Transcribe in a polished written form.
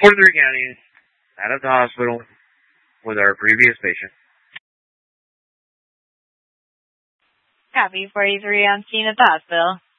43 County, out of the hospital with our previous patient. Copy, 43 on scene at the hospital.